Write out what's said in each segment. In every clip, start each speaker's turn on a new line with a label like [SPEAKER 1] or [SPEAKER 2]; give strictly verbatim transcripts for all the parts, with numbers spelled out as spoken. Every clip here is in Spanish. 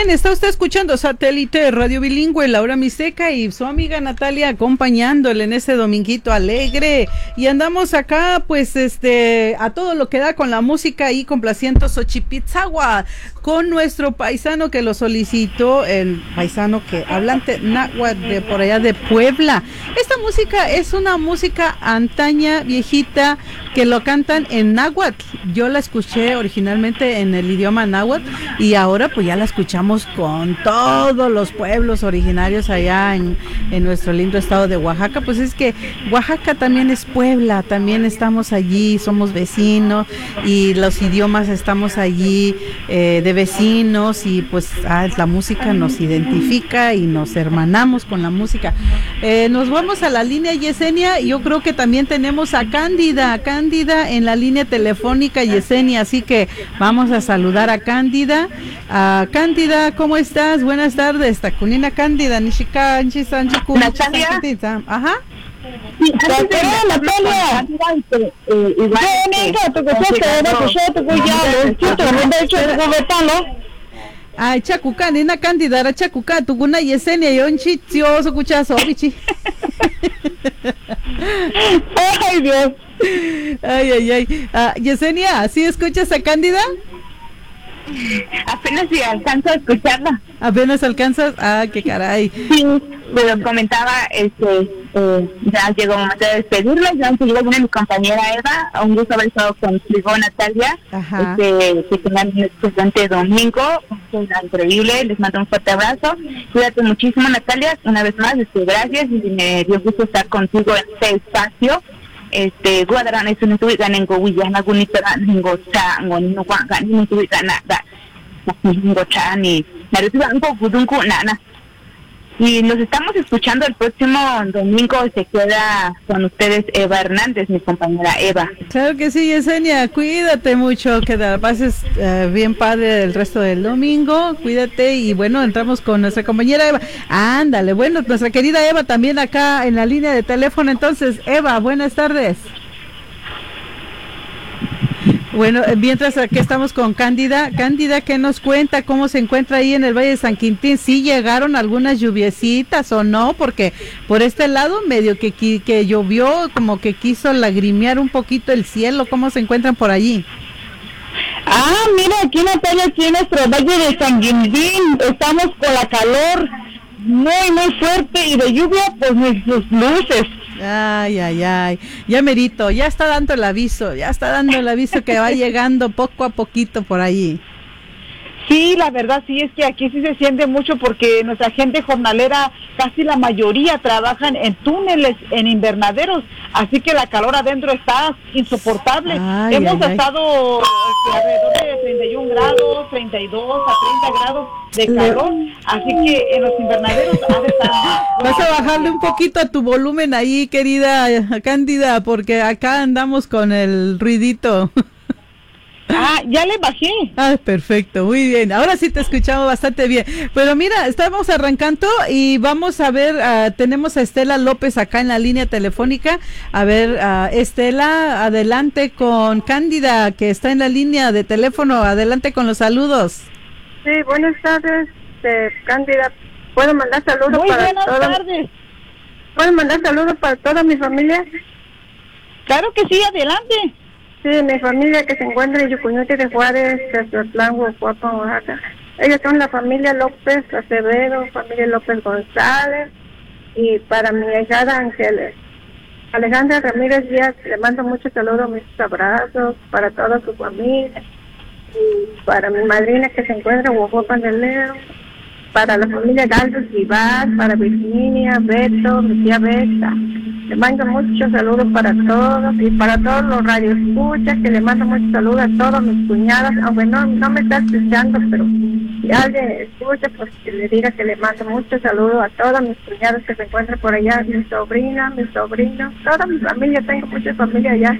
[SPEAKER 1] Está usted escuchando Satélite Radio Bilingüe, Laura Mixteca y su amiga Natalia acompañándole en este dominguito alegre. Y andamos acá, pues, este, a todo lo que da con la música y complaciendo Xochipitzagua, con nuestro paisano que lo solicitó, el paisano que hablante náhuatl de por allá de Puebla. Esta música es una música antaña, viejita, que lo cantan en náhuatl. Yo la escuché originalmente en el idioma náhuatl y ahora pues ya la escuchamos con todos los pueblos originarios allá en, en nuestro lindo estado de Oaxaca. Pues es que Oaxaca también es Puebla, también estamos allí, somos vecinos y los idiomas estamos allí eh, de vecinos y pues ah, la música nos identifica y nos hermanamos con la música. Eh, nos vamos a la línea Yesenia, yo creo que también tenemos a Cándida, Cándida en la línea telefónica Yesenia, así que vamos a saludar a Cándida. Uh, Cándida, ¿cómo estás? Buenas tardes. Takunina Cándida, Nishika, Nchisanchiku,
[SPEAKER 2] Natalia.
[SPEAKER 1] Ajá.
[SPEAKER 2] Sí, Natalia.
[SPEAKER 1] Ay, Chacuca, nina Cándida, era Chacuca, Tuguna Yesenia, Yonchi, Tioso, Cuchazo, Bichi.
[SPEAKER 2] Ay, Dios.
[SPEAKER 1] Ay, ay, ay. Uh, Yesenia, ¿sí escuchas a Cándida?
[SPEAKER 2] Apenas si alcanzo a escucharla.
[SPEAKER 1] Apenas alcanzas, ah, qué caray.
[SPEAKER 2] Sí, pero comentaba, este, eh, ya llegó el momento de despedirme, ya enseguida viene mi compañera Eva, un gusto haber estado contigo, Natalia.
[SPEAKER 1] Ajá.
[SPEAKER 2] Este, que tengan un excelente domingo, es increíble, les mando un fuerte abrazo, cuídate muchísimo, Natalia, una vez más, este, gracias, y me dio gusto estar contigo en este espacio. Este, guadarán eso no tuve ganas en Gowilla, na gunita en Gocha, no guagan, no tuve ganas, en Gocha, ni Naruto Gudunku, nana. Y nos estamos escuchando el próximo domingo, se queda con ustedes Eva Hernández, mi compañera Eva.
[SPEAKER 1] Claro que sí, Yesenia, cuídate mucho, que la pases uh, bien padre el resto del domingo, cuídate y bueno, entramos con nuestra compañera Eva. Ándale, bueno, nuestra querida Eva también acá en la línea de teléfono, entonces, Eva, buenas tardes. Bueno, mientras aquí estamos con Cándida, Cándida, ¿qué nos cuenta? ¿Cómo se encuentra ahí en el Valle de San Quintín? ¿Sí llegaron algunas lluviecitas o no? Porque por este lado medio que, que llovió, como que quiso lagrimear un poquito el cielo. ¿Cómo se encuentran por allí?
[SPEAKER 3] Ah, mira, aquí Natalia, aquí en nuestro Valle de San Quintín, estamos con la calor muy, muy fuerte y de lluvia, pues nuestras luces.
[SPEAKER 1] Ay, ay, ay, ya merito, ya está dando el aviso, ya está dando el aviso que va llegando poco a poquito por allí.
[SPEAKER 3] Sí, la verdad sí es que aquí sí se siente mucho porque nuestra gente jornalera, casi la mayoría trabajan en túneles, en invernaderos, así que la calor adentro está insoportable.
[SPEAKER 1] Ay,
[SPEAKER 3] Hemos
[SPEAKER 1] ay,
[SPEAKER 3] estado ay. alrededor de treinta y un grados, treinta y dos a treinta grados de calor, así que en los invernaderos ha de estar.
[SPEAKER 1] Vas a bajarle un poquito a tu volumen ahí, querida Cándida, porque acá andamos con el ruidito.
[SPEAKER 3] Ah, ya le bajé.
[SPEAKER 1] Ah, perfecto, muy bien. Ahora sí te escuchamos bastante bien. Pero mira, estamos arrancando y vamos a ver, uh, tenemos a Estela López acá en la línea telefónica. A ver, uh, Estela, adelante con Cándida, que está en la línea de teléfono. Adelante con los saludos.
[SPEAKER 4] Sí, buenas tardes, eh, Cándida. ¿Puedo mandar saludos
[SPEAKER 3] Muy
[SPEAKER 4] para
[SPEAKER 3] buenas
[SPEAKER 4] toda...
[SPEAKER 3] tardes.
[SPEAKER 4] ¿Puedo mandar saludos para toda mi familia?
[SPEAKER 3] Claro que sí, adelante.
[SPEAKER 4] Sí, mi familia que se encuentra en Yucuñote de Juárez, Tlaxtlán, Huajuapan, Oaxaca. Ellos son la familia López Acevedo, familia López González, y para mi hijada Ángeles. Alejandra Ramírez Díaz, le mando muchos saludos, muchos abrazos para toda su familia, y para mi madrina que se encuentra en Huajuapan del Leo, para la familia Galvez Vivar, para Virginia, Beto, mi tía Beta. Le mando muchos saludos para todos y para todos los radioescuchas, que le mando muchos saludos a todas mis cuñadas, aunque no, no me está escuchando, pero si alguien escucha, pues que le diga que le mando muchos saludos a todas mis cuñadas que se encuentran por allá, mi sobrina, mi sobrino, toda mi familia, tengo mucha familia allá.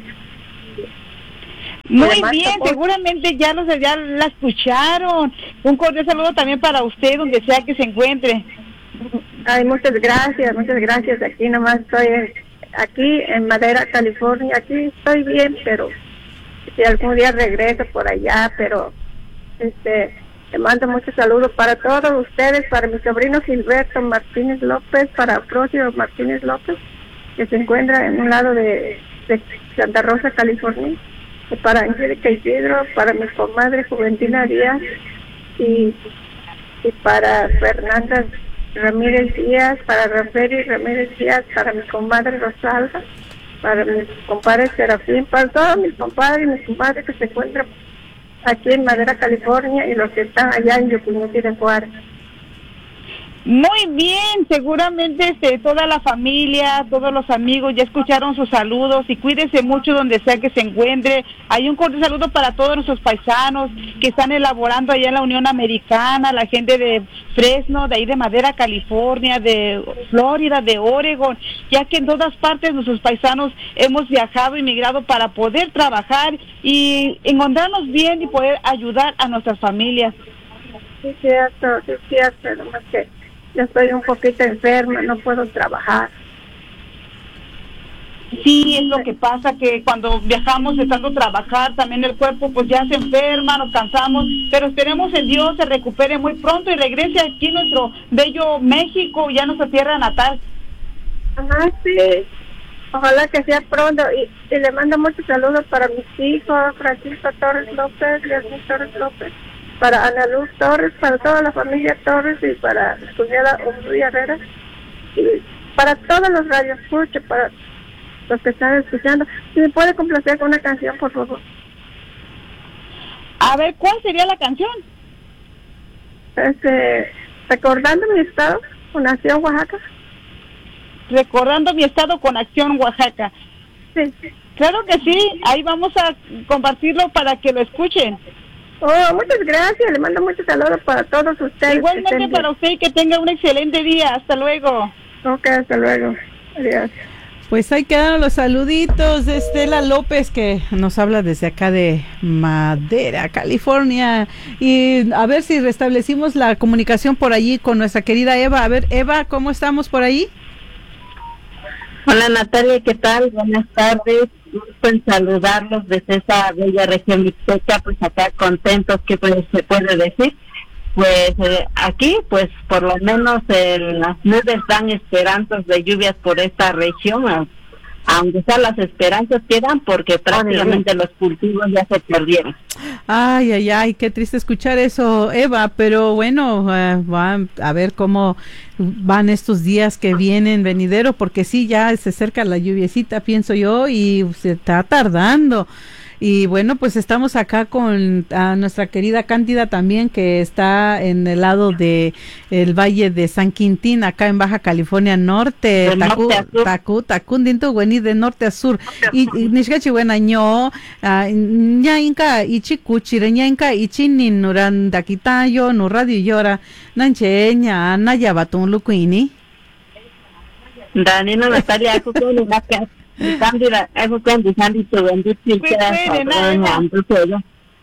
[SPEAKER 3] Muy bien, seguramente ya los ya la escucharon. Un cordial saludo también para usted, donde sea que se encuentre.
[SPEAKER 4] Ay, muchas gracias, muchas gracias. Aquí nomás estoy, en, aquí en Madera, California. Aquí estoy bien, pero si algún día regreso por allá, pero este Le mando muchos saludos para todos ustedes, para mi sobrino Gilberto Martínez López, para Próximo Martínez López, que se encuentra en un lado de, de Santa Rosa, California, y para Angélica Isidro, para mi comadre Juventina Díaz, y, y para Fernanda Ramírez Díaz, para Rafael Ramírez Díaz, para mi comadre Rosalba, para mi compadre Serafín, para todos mis compadres y mis comadres que se encuentran aquí en Madera, California, y los que están allá en Yucuñuti de Juárez.
[SPEAKER 3] Muy bien, seguramente este, toda la familia, todos los amigos ya escucharon sus saludos y cuídese mucho donde sea que se encuentre. Hay un cordial saludo para todos nuestros paisanos que están elaborando allá en la Unión Americana, la gente de Fresno, de ahí de Madera, California, de Florida, de Oregon, ya que en todas partes nuestros paisanos hemos viajado y migrado para poder trabajar y encontrarnos bien y poder ayudar a nuestras familias.
[SPEAKER 4] Sí, es cierto, sí, es cierto, nomás que yo estoy un poquito enferma, no puedo trabajar.
[SPEAKER 3] Sí, es lo que pasa, que cuando viajamos estando a trabajar, también el cuerpo pues ya se enferma, nos cansamos, pero esperemos en Dios se recupere muy pronto y regrese aquí a nuestro bello México, ya nuestra tierra natal.
[SPEAKER 4] Ajá, sí, ojalá que sea pronto, y, y le mando muchos saludos para mis hijos, Francisco Torres López, Yasmín Torres López, para Ana Luz Torres, para toda la familia Torres y para mi cuñada Obduya Herrera, y para todos los radioescuchas, para los que están escuchando. Si me puede complacer con una canción, por favor.
[SPEAKER 3] A ver, ¿cuál sería la canción?
[SPEAKER 4] Este, recordando mi estado con Acción Oaxaca.
[SPEAKER 3] Recordando mi estado con Acción Oaxaca.
[SPEAKER 4] Sí.
[SPEAKER 3] Claro que sí, ahí vamos a compartirlo para que lo escuchen.
[SPEAKER 4] Oh, muchas gracias, le mando muchos saludos para todos ustedes.
[SPEAKER 3] Igualmente para usted, y que tenga un excelente día, hasta luego.
[SPEAKER 4] Ok, hasta luego, adiós.
[SPEAKER 1] Pues ahí quedaron los saluditos de Estela López, que nos habla desde acá de Madera, California, y a ver si restablecimos la comunicación por allí con nuestra querida Eva. A ver, Eva, ¿cómo estamos por ahí?
[SPEAKER 2] Hola Natalia, ¿qué tal? Buenas tardes. Pues saludarlos desde esa bella región mixteca, pues acá contentos, que pues se puede decir. Pues eh, aquí, pues por lo menos eh, las nubes dan esperanzas de lluvias por esta región, aunque sea las esperanzas quedan porque prácticamente los cultivos ya se perdieron.
[SPEAKER 1] Ay, ay, ay, qué triste escuchar eso, Eva, pero bueno, uh, va a ver cómo van estos días que vienen venidero, porque sí, ya se acerca la lluviecita, pienso yo, y se está tardando. Y bueno, pues estamos acá con a nuestra querida Cándida también, que está en el lado de el Valle de San Quintín, acá en Baja California Norte,
[SPEAKER 2] de
[SPEAKER 1] Tacu,
[SPEAKER 2] norte a sur.
[SPEAKER 1] Tacu, Tacundinto, Güeni, de norte a sur. Y Nishkachi, buena ño, ñainka, ichi cuchire, ñainka, ichi ninuran, daquitayo, no radio llora, nanche, ña, naya batun lucuini.
[SPEAKER 2] Danino Natalia, ¿cómo le Cándida, eso con Sandy tu bendito y queda sobrando todo.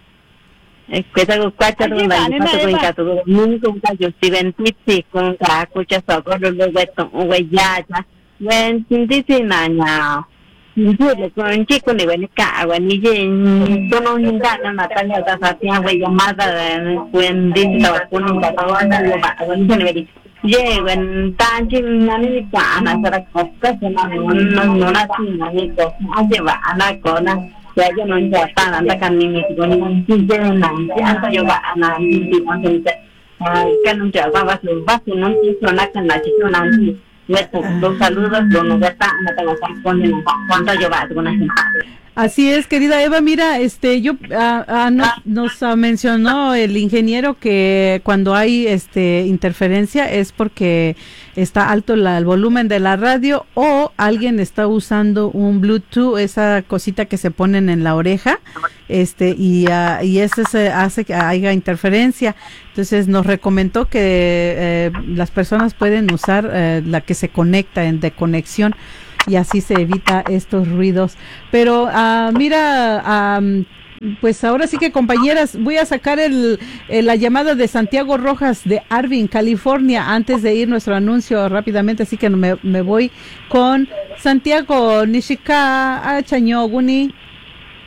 [SPEAKER 2] Es que tengo cuatro rundas, cuatro rundas, todo nunca un gallo si bendito con la cucha socorro lo veto o ya ya. Ven sin decir nada. Yo le con chico ni ven ka, ni yen, yo no ingana Natalia da satia we llamada en dinto con un barona lo va con venir. Ye when tanjing nani ka ana sara kokka sana no no na ni ko aje ba ana ko na ya yo no ya ta anda kan ni ni ko ni je na ya ta yo ba ana ni ni ko se kan no ya ba ba su ba su no ni so na kan na chi no na ni me to los saludos lo no ya ta na ta la con ni cuando yo ba con na.
[SPEAKER 1] Así es, querida Eva, mira, este, yo, ah, ah, nos, nos ah, mencionó el ingeniero que cuando hay, este, interferencia es porque está alto la, el volumen de la radio o alguien está usando un Bluetooth, esa cosita que se ponen en la oreja, este, y, uh, y eso se hace que haya interferencia. Entonces nos recomendó que eh, las personas pueden usar eh, la que se conecta en de conexión, y así se evita estos ruidos. Pero uh, mira, um, pues ahora sí que, compañeras, voy a sacar el, el, la llamada de Santiago Rojas de Arvin, California, antes de ir nuestro anuncio rápidamente, así que me, me voy con Santiago. Nishika Achaño Guni.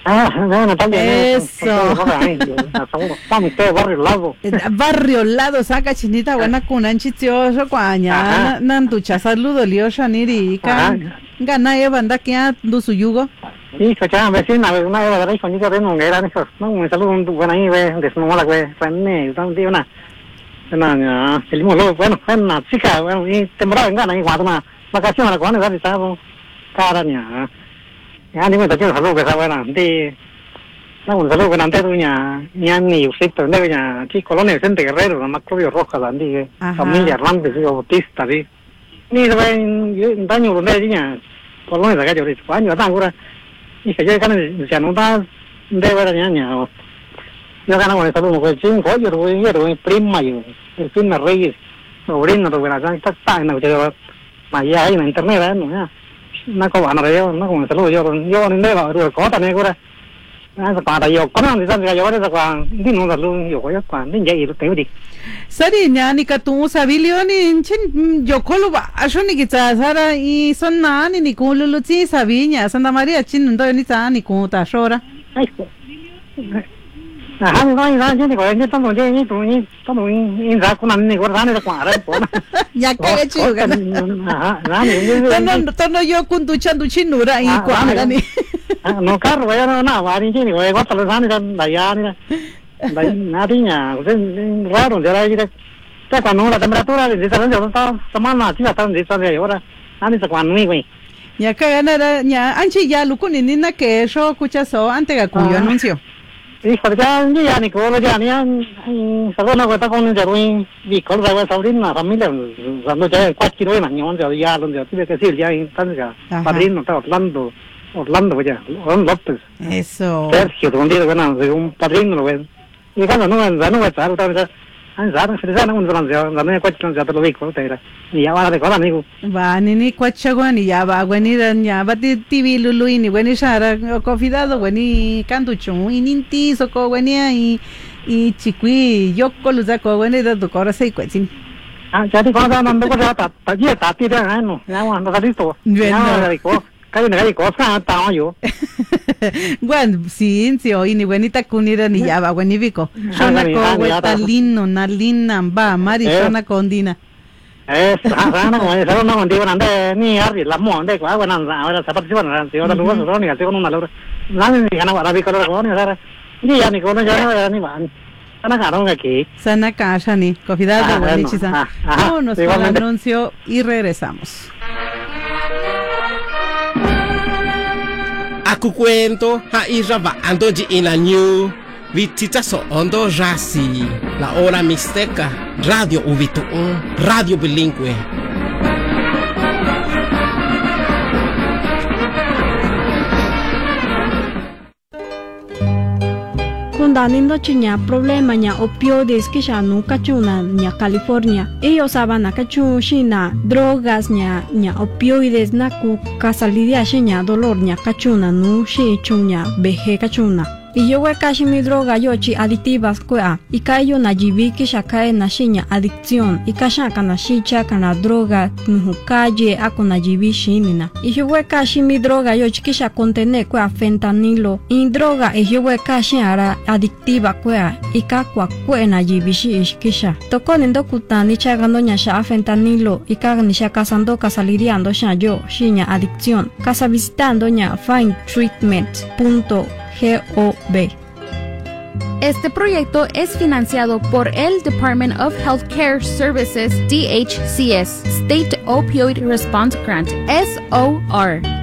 [SPEAKER 5] Ah, no, Natalia.
[SPEAKER 1] Eso.
[SPEAKER 5] Estamos ustedes barrio Lago.
[SPEAKER 1] Barrio Lado, saca chinita buena con anchitioso cuaña, nantucha saludo lio shaniri kan gana e banda que a do su yugo.
[SPEAKER 5] Sí, escuchaba vecina, una vez la con yo de no era eso, no, un saludo buena ahí, ve, de no la güey, fue tan tío una. Una, el mismo bueno, una chica, bueno, y temporada en gana y cuando una vacación a la cuando ya estaba cada día. Ya ni me toqué el saludo que esa buena, de no, un saludo que antes doña ni usted de doña aquí Colonia Vicente Guerrero, la más Claudio Rojas, la antigua familia Hernández y Bautista, sí. Ni se ven un daño donde niña Colonia de gallo, dice, año tan cura. Y que yo gano se anota de ver niña. Yo gano con el saludo que sin joyo, voy a ir prima yo, el fin de Reyes, sobrino de buena tan está en la allá en internet, no ya. Una cosa no veo, no con el saludo yo yo ni de la cosa ne cura. Cuando yo con el saludo yo ahora cuando ni no saludo yo yo cuando ni ya ir te uri.
[SPEAKER 1] Sari nyani ka tu sabilio ni chin yo kolo ba ashoni ki cha sara i sonna ni ni ko lulu chi sabinya Santa Maria chin ndo ni cha ni ko ta shora.
[SPEAKER 5] Ah, no, no, no, yo digo, yo tomo yo ni tú ni tomo ni ra con ni guarda ni la cuadra,
[SPEAKER 1] ya que chuga.
[SPEAKER 5] Ajá, no,
[SPEAKER 1] tono yo kun tu chandu chinura i cuadra ni.
[SPEAKER 5] No carro, vaya no nada, va ni ni, voy a guardar los años la ya ni. Nadinya, raro, ya era ir. Te cuando la temperatura de esa yo está tomando, sí, está de esa de ahora. Ani se cuando ni güey.
[SPEAKER 1] Ya que ganara, ya anchi ya luco ni nina que eso escucha so ante que cuyo anuncio.
[SPEAKER 5] Hijo, ya ni ya ni colo ya ni solo no está con el Jarwin y con la sobrina familia, cuando ya cuatro kilos de año, ya ya donde tiene que decir ya están ya. Padrino está Orlando, Orlando ya, Orlando López.
[SPEAKER 1] Eso.
[SPEAKER 5] Sergio, donde bueno, de un padrino lo ven. Y cuando no no no está otra vez. Ah, ya, se ya no un ya, no me cuesta ya te lo digo, te dirá. Y ya va de cola amigo.
[SPEAKER 1] Va ni ni cuacha ni ya va ni ya va ti tivi lulu ni bueno shara confidado ni cantucho y ninti soko ni y y chiqui yo coluza ko ni da do cora sei cuecin.
[SPEAKER 5] Ah, ya te cuando ando con la ta ta ya ta tira no, ya cuando está listo. Ya digo, cae una calle cosa ta yo.
[SPEAKER 1] Bueno, sí, sí, hoy ni buenita kunira ni ya va ni vico. Shona ko weta lino na lina ba mari shona condina.
[SPEAKER 5] Eh, sana como eso no contigo ande ni arri la mo ande kwa bueno ahora se participan si ahora luego no ni hace con una laura. Nada ni gana para vico lo con ahora. Ni ya ni con ya ni van. Sana caro aquí.
[SPEAKER 1] Sana casa ni, confidado buenichisa. Vámonos con el anuncio y regresamos.
[SPEAKER 6] Aku cuento ha iraba ando in la new vitita so ondo rasi la hora mixteca radio ubitu radio bilingüe.
[SPEAKER 7] Kundanindo chiña problema ña opioides que ya nunca chuna ña California. Ellos saben que chuna drogas ña ña opioides na ku casalidia ña dolor ña cachuna nu shi chuña beje cachuna. Y yo voy casi mi droga yo chi adictivas kuea y cayo na jibi que ya cae na shiña adicción y kasha kana shicha kana droga nu calle a con na jibi shimina y yo voy casi mi droga yo chi que ya contene kuea fentanilo y droga y yo voy casi ara adictiva kuea y ka kwa kue na jibi shi que ya toko nendo kutani chagando nya sha fentanilo y ka ni sha casando casalidiando sha yo shiña adicción casa visitando nya find treatment punto gov.
[SPEAKER 8] Este proyecto es financiado por el Department of Healthcare Services, D H C S, State Opioid Response Grant, S O R.